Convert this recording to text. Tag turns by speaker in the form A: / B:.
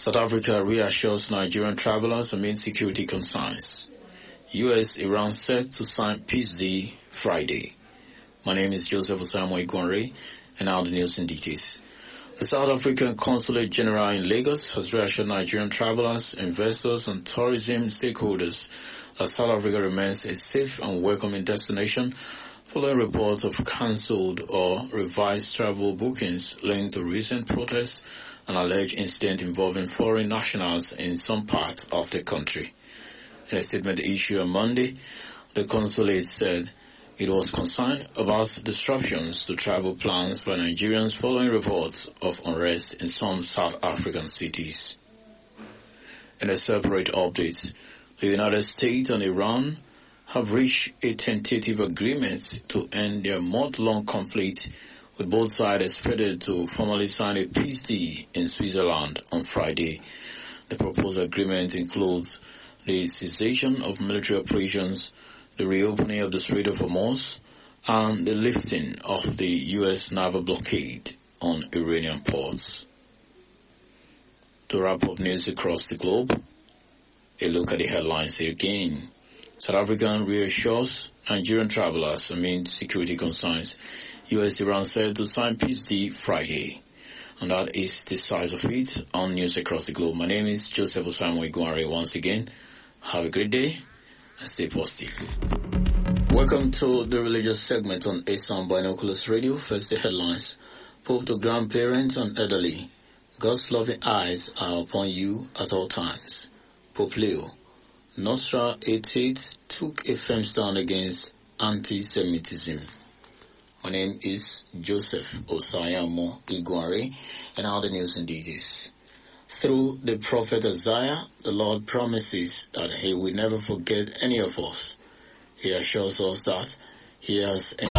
A: South Africa reassures Nigerian travelers amid security concerns. US-Iran set to sign peace deal Friday. My name is Joseph Osamu Igwanre, and now the news in details. The South African Consulate General in Lagos has reassured Nigerian travelers, investors, and tourism stakeholders that South Africa remains a safe and welcoming destination following reports of cancelled or revised travel bookings linked to recent protests and alleged incident involving foreign nationals in some parts of the country. In a statement issued on Monday, the consulate said it was concerned about disruptions to travel plans by Nigerians following reports of unrest in some South African cities. In a separate update, the United States and Iran have reached a tentative agreement to end their month-long conflict, with both sides expected to formally sign a peace deal in Switzerland on Friday. The proposed agreement includes the cessation of military operations, the reopening of the Strait of Hormuz, and the lifting of the U.S. naval blockade on Iranian ports. To wrap up news across the globe, a look at the headlines again. South Africa reassures Nigerian travelers amid security concerns. US-Iran said to sign peace deal Friday. And that is the size of it on news across the globe. My name is Joseph Osamu Igwanre once again. Have a great day and stay positive. Welcome to the religious segment on Asam Binoculars Radio. First the headlines. Pope to grandparents and elderly. God's loving eyes are upon you at all times. Pope Leo. Nostra Aetate took a firm stand against anti-Semitism. My name is Joseph Osayamo Igwanre, and now the news in details. Through the prophet Isaiah, the Lord promises that he will never forget any of us. He assures us that he has